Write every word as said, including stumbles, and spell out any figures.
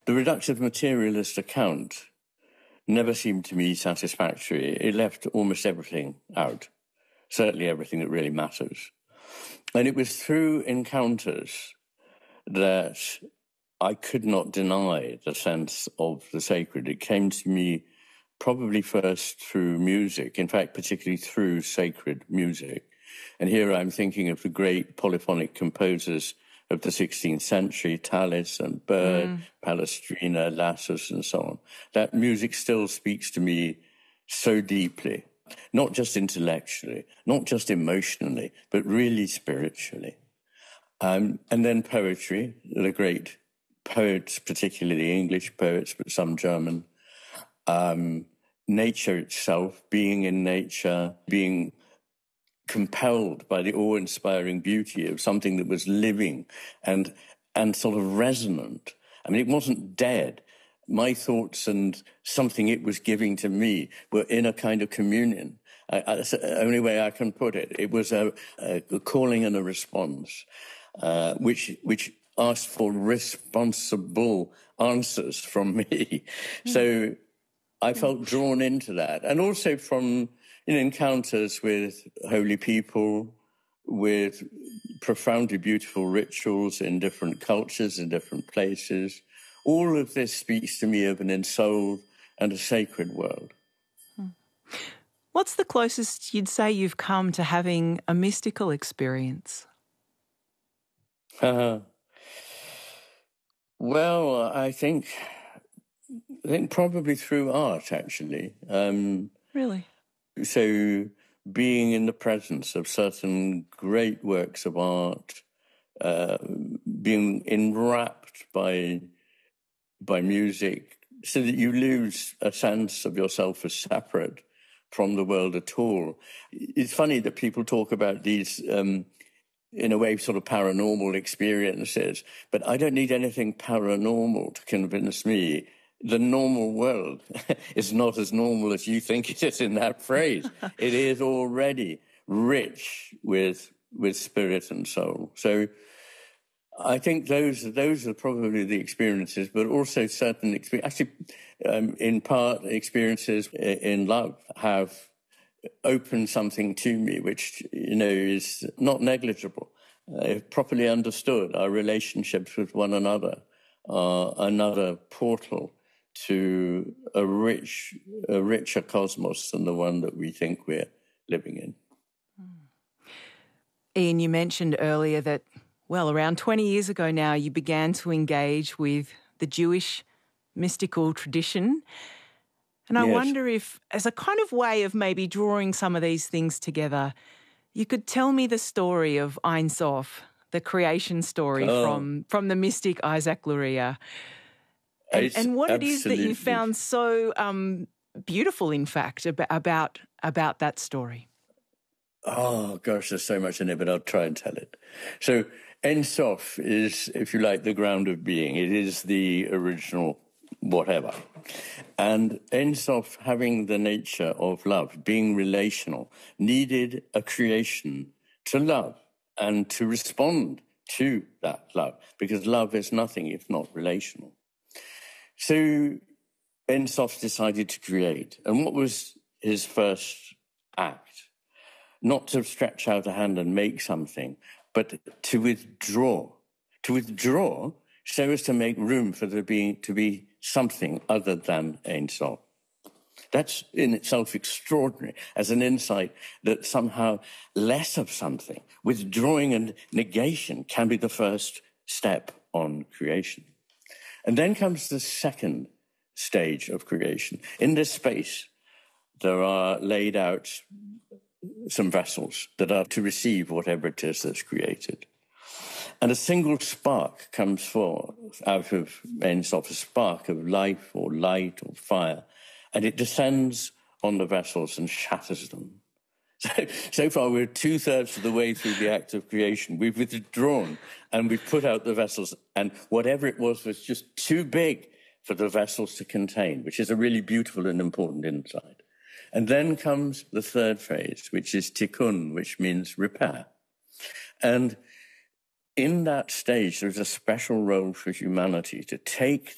the reductive materialist account never seemed to me satisfactory. It left almost everything out, certainly everything that really matters. And it was through encounters that I could not deny the sense of the sacred. It came to me probably first through music, in fact, particularly through sacred music. And here I'm thinking of the great polyphonic composers of the sixteenth century, Tallis and Byrd, mm. Palestrina, Lassus, and so on. That music still speaks to me so deeply, not just intellectually, not just emotionally, but really spiritually. Um, and then poetry, the great poets, particularly English poets, but some German. Um, nature itself, being in nature, being compelled by the awe-inspiring beauty of something that was living and and sort of resonant. I mean, it wasn't dead. My thoughts and something it was giving to me were in a kind of communion. I, I, that's the only way I can put it. It was a, a calling and a response, uh, which which asked for responsible answers from me. Mm. So I felt drawn into that, and also from in encounters with holy people, with profoundly beautiful rituals in different cultures, in different places. All of this speaks to me of an ensouled and a sacred world. What's the closest you'd say you've come to having a mystical experience? Uh, well, I think, I think probably through art, actually. Um, really? So being in the presence of certain great works of art, uh, being enwrapped by by music, so that you lose a sense of yourself as separate from the world at all. It's funny that people talk about these, um, in a way, sort of paranormal experiences, but I don't need anything paranormal to convince me the normal world is not as normal as you think it is in that phrase. It is already rich with with spirit and soul. So I think those those are probably the experiences, but also certain experiences. Actually, um, in part, experiences in love have opened something to me, which, you know, is not negligible. Uh, properly understood, our relationships with one another are another portal to a rich, a richer cosmos than the one that we think we're living in. Ian, you mentioned earlier that, well, around twenty years ago now, you began to engage with the Jewish mystical tradition. And I yes. wonder if, as a kind of way of maybe drawing some of these things together, you could tell me the story of Ein Sof, the creation story oh. from, from the mystic Isaac Luria. And, and what it is that you found so um, beautiful, in fact, about, about about that story. Oh, gosh, there's so much in it, but I'll try and tell it. So Ein Sof is, if you like, the ground of being. It is the original whatever. And Ein Sof, having the nature of love, being relational, needed a creation to love and to respond to that love, because love is nothing if not relational. So Ein Sof decided to create. And what was his first act? Not to stretch out a hand and make something, but to withdraw. To withdraw so as to make room for there being to be something other than Ein Sof. That's in itself extraordinary as an insight that somehow less of something, withdrawing and negation, can be the first step on creation. And then comes the second stage of creation. In this space, there are laid out some vessels that are to receive whatever it is that's created. And a single spark comes forth out of Ein Sof, a spark of life or light or fire, and it descends on the vessels and shatters them. So, so far, we're two-thirds of the way through the act of creation. We've withdrawn and we've put out the vessels, and whatever it was was just too big for the vessels to contain, which is a really beautiful and important insight. And then comes the third phase, which is tikkun, which means repair. And in that stage, there's a special role for humanity to take